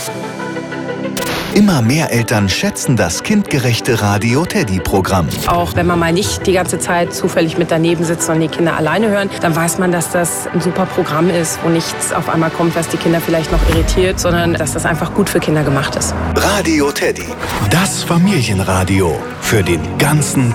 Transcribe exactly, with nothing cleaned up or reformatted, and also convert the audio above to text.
Immer mehr Eltern schätzen das kindgerechte Radio Teddy-Programm. Auch wenn man mal nicht die ganze Zeit zufällig mit daneben sitzt, sondern die Kinder alleine hören, dann weiß man, dass das ein super Programm ist, wo nichts auf einmal kommt, was die Kinder vielleicht noch irritiert, sondern dass das einfach gut für Kinder gemacht ist. Radio Teddy, das Familienradio für den ganzen